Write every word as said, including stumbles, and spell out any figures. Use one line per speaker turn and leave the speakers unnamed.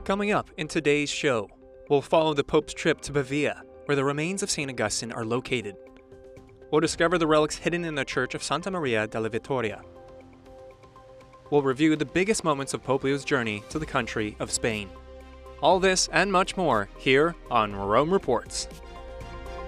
Coming up in today's show, we'll follow the Pope's trip to Pavia, where the remains of Saint Augustine are located. We'll discover the relics hidden in the Church of Santa Maria della Vittoria. We'll review the biggest moments of Pope Leo's journey to the country of Spain. All this and much more here on Rome Reports.